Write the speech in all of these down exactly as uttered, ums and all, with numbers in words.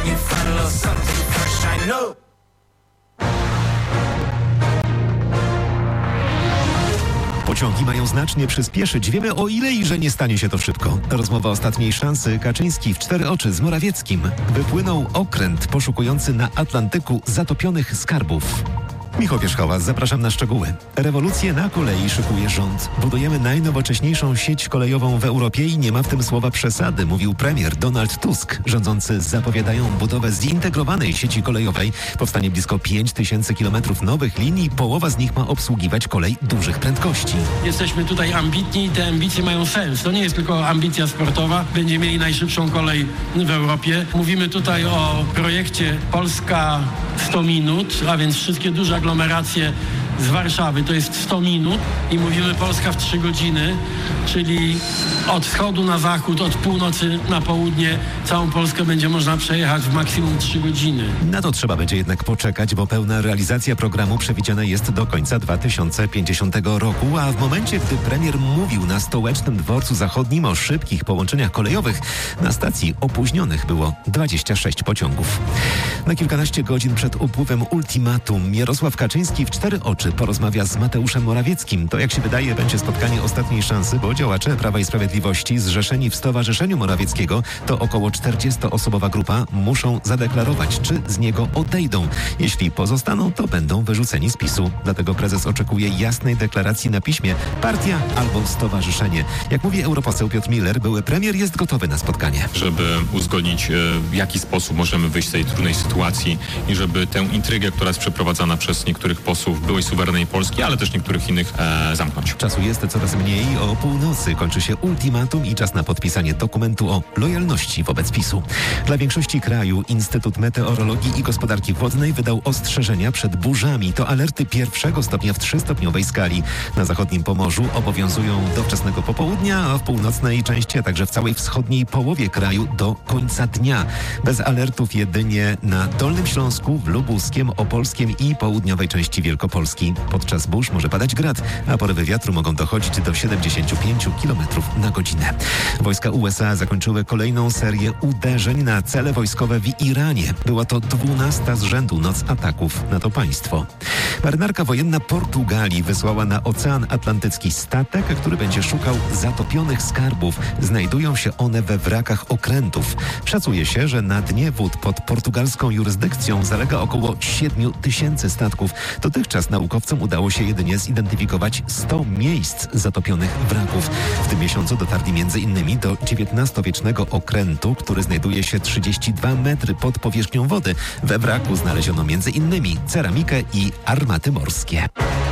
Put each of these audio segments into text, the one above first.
Pociągi mają znacznie przyspieszyć. Wiemy, o ile i że nie stanie się to szybko. Rozmowa ostatniej szansy. Kaczyński w cztery oczy z Morawieckim. Wypłynął okręt poszukujący na Atlantyku zatopionych skarbów. Michał Pierzchowa, zapraszam na szczegóły. Rewolucję na kolei szykuje rząd. Budujemy najnowocześniejszą sieć kolejową w Europie i nie ma w tym słowa przesady, mówił premier Donald Tusk. Rządzący zapowiadają budowę zintegrowanej sieci kolejowej. Powstanie blisko pięć tysięcy kilometrów nowych linii. Połowa z nich ma obsługiwać kolej dużych prędkości. Jesteśmy tutaj ambitni i te ambicje mają sens. To nie jest tylko ambicja sportowa. Będziemy mieli najszybszą kolej w Europie. Mówimy tutaj o projekcie Polska sto minut, a więc wszystkie duże aglomeracje z Warszawy to jest sto minut i mówimy Polska w trzy godziny, czyli od wschodu na zachód, od północy na południe całą Polskę będzie można przejechać w maksimum trzy godziny. Na to trzeba będzie jednak poczekać, bo pełna realizacja programu przewidziana jest do końca dwa tysiące pięćdziesiątego roku, a w momencie, gdy premier mówił na Stołecznym Dworcu Zachodnim o szybkich połączeniach kolejowych, na stacji opóźnionych było dwadzieścia sześć pociągów. Na kilkanaście godzin przed upływem ultimatum Jarosław Kaczyński w cztery oczy porozmawia z Mateuszem Morawieckim. To, jak się wydaje, będzie spotkanie ostatniej szansy, bo działacze Prawa i Sprawiedliwości zrzeszeni w Stowarzyszeniu Morawieckiego, to około czterdziestoosobowa grupa, muszą zadeklarować, czy z niego odejdą. Jeśli pozostaną, to będą wyrzuceni z PiSu. Dlatego prezes oczekuje jasnej deklaracji na piśmie: partia albo stowarzyszenie. Jak mówi europoseł Piotr Müller, były premier jest gotowy na spotkanie. Żeby uzgodnić, w jaki sposób możemy wyjść z tej trudnej sytuacji i żeby tę intrygę, która jest przeprowadzana przez niektórych posłów byłej suwerennej Polski, ale też niektórych innych, e, zamknąć. Czasu jest coraz mniej. O północy kończy się ultimatum i czas na podpisanie dokumentu o lojalności wobec PiSu. Dla większości kraju Instytut Meteorologii i Gospodarki Wodnej wydał ostrzeżenia przed burzami. To alerty pierwszego stopnia w trzystopniowej skali. Na zachodnim Pomorzu obowiązują do wczesnego popołudnia, a w północnej części, a także w całej wschodniej połowie kraju do końca dnia. Bez alertów jedynie na Dolnym Śląsku, w Lubuskiem, Opolskiem i południowej części Wielkopolski. Podczas burz może padać grad, a porywy wiatru mogą dochodzić do siedemdziesiąt pięć kilometrów na godzinę. Wojska U S A zakończyły kolejną serię uderzeń na cele wojskowe w Iranie. Była to dwunasta z rzędu noc ataków na to państwo. Marynarka wojenna Portugalii wysłała na Ocean Atlantycki statek, który będzie szukał zatopionych skarbów. Znajdują się one we wrakach okrętów. Szacuje się, że na dnie wód pod portugalską jurysdykcją zalega około siedmiu tysięcy statków. Dotychczas naukowcom udało się jedynie zidentyfikować sto miejsc zatopionych wraków. W tym miesiącu dotarli między innymi do dziewiętnastowiecznego okrętu, który znajduje się trzydzieści dwa metry pod powierzchnią wody. We wraku znaleziono między innymi ceramikę i armaty morskie.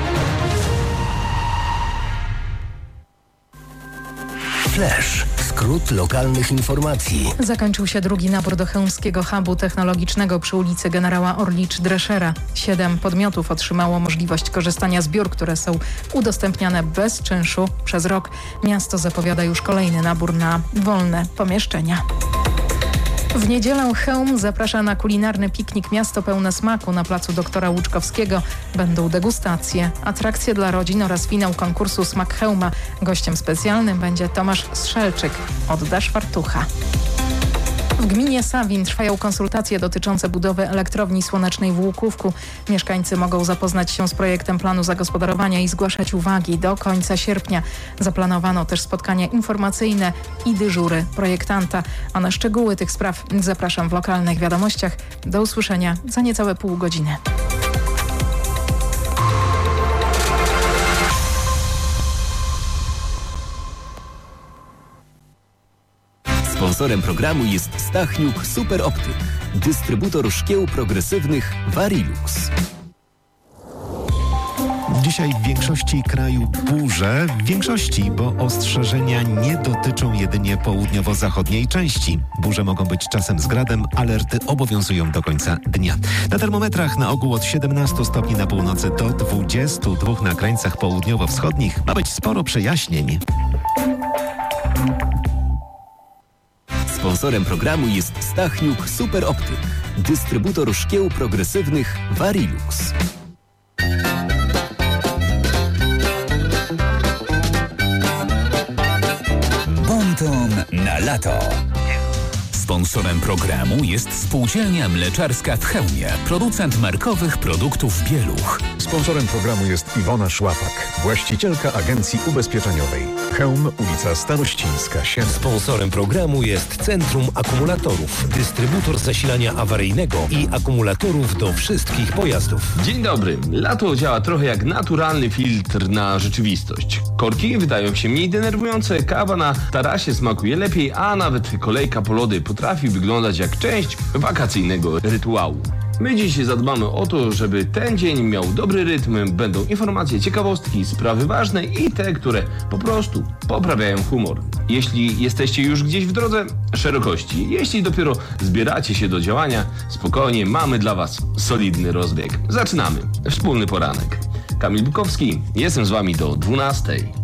Flash. Skrót lokalnych informacji. Zakończył się drugi nabór do chełmskiego hubu technologicznego przy ulicy Generała Orlicz-Dreszera. Siedem podmiotów otrzymało możliwość korzystania z biur, które są udostępniane bez czynszu przez rok. Miasto zapowiada już kolejny nabór na wolne pomieszczenia. W niedzielę Chełm zaprasza na kulinarny piknik Miasto Pełne Smaku na placu Doktora Łuczkowskiego. Będą degustacje, atrakcje dla rodzin oraz finał konkursu Smak Chełma. Gościem specjalnym będzie Tomasz Strzelczyk. Oddasz fartucha. W gminie Sawin trwają konsultacje dotyczące budowy elektrowni słonecznej w Łukówku. Mieszkańcy mogą zapoznać się z projektem planu zagospodarowania i zgłaszać uwagi do końca sierpnia. Zaplanowano też spotkania informacyjne i dyżury projektanta. A na szczegóły tych spraw zapraszam w lokalnych wiadomościach. Do usłyszenia za niecałe pół godziny. Sponsorem programu jest Stachniuk Super Optyk, dystrybutor szkieł progresywnych Varilux. Dzisiaj w większości kraju burze, w większości, bo ostrzeżenia nie dotyczą jedynie południowo-zachodniej części. Burze mogą być czasem z gradem, alerty obowiązują do końca dnia. Na termometrach na ogół od siedemnastu stopni na północy do dwudziestu dwóch na krańcach południowo-wschodnich. Ma być sporo przejaśnień. Sponsorem programu jest Stachniuk Super Optyk, dystrybutor szkieł progresywnych Varilux. Bon ton na lato. Sponsorem programu jest Spółdzielnia Mleczarska w Chełmie, producent markowych produktów Bieluch. Sponsorem programu jest Iwona Szłapak, właścicielka agencji ubezpieczeniowej. Chełm, ulica Starościńska, siedem. Sponsorem programu jest Centrum Akumulatorów, dystrybutor zasilania awaryjnego i akumulatorów do wszystkich pojazdów. Dzień dobry. Lato działa trochę jak naturalny filtr na rzeczywistość. Korki wydają się mniej denerwujące, kawa na tarasie smakuje lepiej, a nawet kolejka po lody potrafi wyglądać jak część wakacyjnego rytuału. My dziś zadbamy o to, żeby ten dzień miał dobry rytm, będą informacje, ciekawostki, sprawy ważne i te, które po prostu poprawiają humor. Jeśli jesteście już gdzieś w drodze, szerokości. Jeśli dopiero zbieracie się do działania, spokojnie, mamy dla Was solidny rozbieg. Zaczynamy. Wspólny poranek. Kamil Bukowski, jestem z Wami do dwunastej.